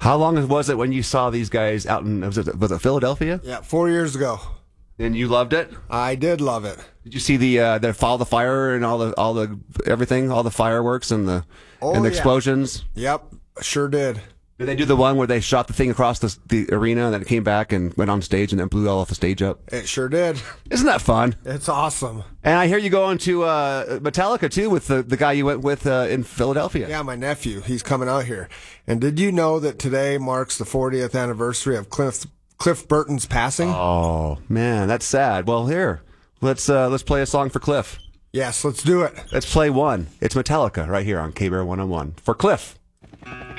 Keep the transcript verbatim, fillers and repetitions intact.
How long was it when you saw these guys out in was it, was it Philadelphia? Yeah, four years ago. And you loved it? I did love it. Did you see the uh, the follow the fire and all the all the everything, all the fireworks and the Oh, and the yeah. explosions? Yep, sure did. Did they do the one where they shot the thing across the, the arena and then it came back and went on stage and then blew all off the stage up? It sure did. Isn't that fun? It's awesome. And I hear you going to uh, Metallica too with the, the guy you went with uh, in Philadelphia. Yeah, my nephew, he's coming out here. And did you know that today marks the fortieth anniversary of Cliff Cliff Burton's passing? Oh man, that's sad. Well, here let's uh, let's play a song for Cliff. Yes, let's do it. Let's play one. It's Metallica right here on K-Bear one oh one for Cliff.